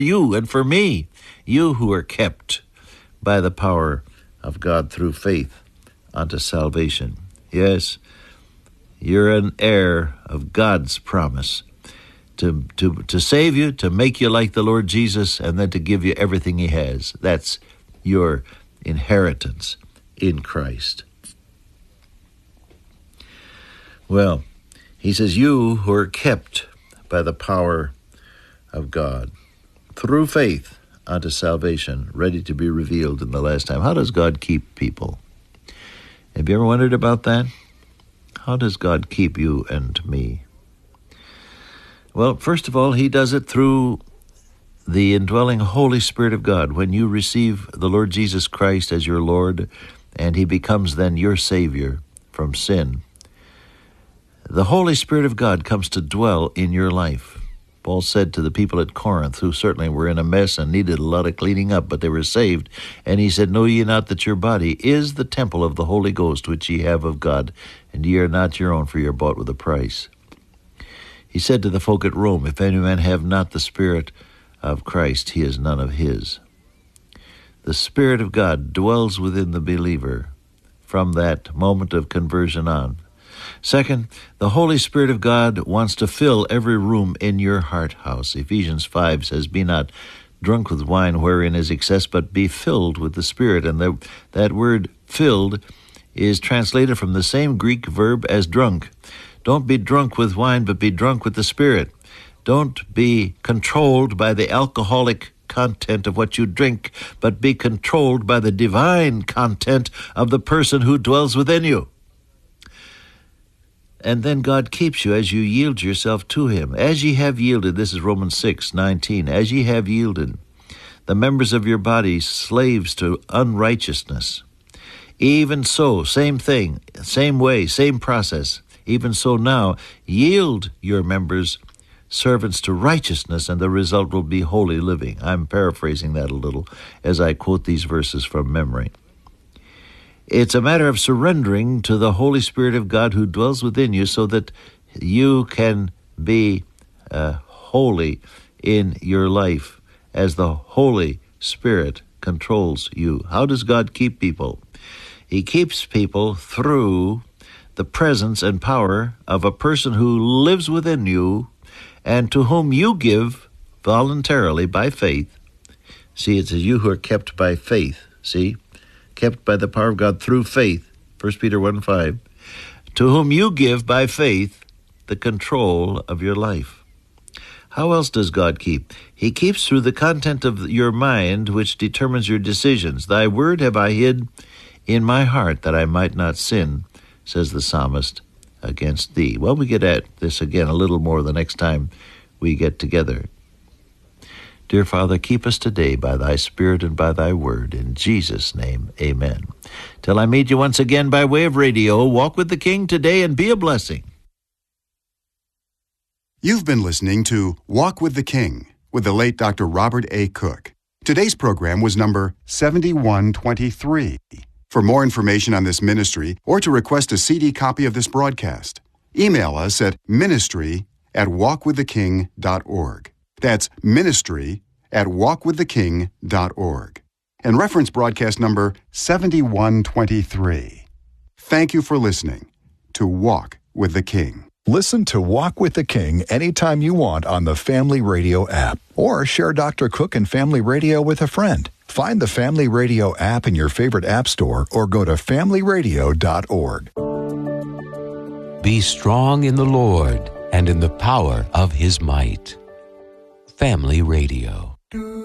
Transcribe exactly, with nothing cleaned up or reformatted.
you and for me, you who are kept by the power of God through faith unto salvation. Yes, you're an heir of God's promise to, to, to save you, to make you like the Lord Jesus, and then to give you everything he has. That's your inheritance in Christ. Well, he says, you who are kept by the power of God through faith unto salvation, ready to be revealed in the last time. How does God keep people? Have you ever wondered about that? How does God keep you and me? Well, first of all, he does it through the indwelling Holy Spirit of God. When you receive the Lord Jesus Christ as your Lord, and he becomes then your Savior from sin, the Holy Spirit of God comes to dwell in your life. Paul said to the people at Corinth, who certainly were in a mess and needed a lot of cleaning up, but they were saved, and he said, know ye not that your body is the temple of the Holy Ghost, which ye have of God, and ye are not your own, for ye are bought with a price. He said to the folk at Rome, if any man have not the Spirit of Christ, he is none of his. The Spirit of God dwells within the believer from that moment of conversion on. Second, the Holy Spirit of God wants to fill every room in your heart house. Ephesians five says, be not drunk with wine wherein is excess, but be filled with the Spirit. And the, that word filled is translated from the same Greek verb as drunk. Don't be drunk with wine, but be drunk with the Spirit. Don't be controlled by the alcoholic content of what you drink, but be controlled by the divine content of the person who dwells within you. And then God keeps you as you yield yourself to him. As ye have yielded, this is Romans six nineteen, as ye have yielded the members of your body slaves to unrighteousness, even so, same thing, same way, same process, even so now, yield your members servants to righteousness, and the result will be holy living. I'm paraphrasing that a little as I quote these verses from memory. It's a matter of surrendering to the Holy Spirit of God who dwells within you so that you can be uh, holy in your life as the Holy Spirit controls you. How does God keep people? He keeps people through the presence and power of a person who lives within you and to whom you give voluntarily by faith. See, it says you who are kept by faith. See? Kept by the power of God through faith, First Peter one five, to whom you give by faith the control of your life. How else does God keep? He keeps through the content of your mind, which determines your decisions. Thy word have I hid in my heart, that I might not sin, says the psalmist, against thee. Well, we get at this again a little more the next time we get together. Dear Father, keep us today by thy Spirit and by thy word. In Jesus' name, amen. Till I meet you once again by way of radio, walk with the King today and be a blessing. You've been listening to Walk with the King with the late Doctor Robert A. Cook. Today's program was number seventy-one twenty-three. For more information on this ministry or to request a C D copy of this broadcast, email us at ministry at walk with the king dot org. That's ministry at walk with the king dot org. And reference broadcast number seventy-one twenty-three. Thank you for listening to Walk with the King. Listen to Walk with the King anytime you want on the Family Radio app, or share Doctor Cook and Family Radio with a friend. Find the Family Radio app in your favorite app store or go to family radio dot org. Be strong in the Lord and in the power of his might. Family Radio.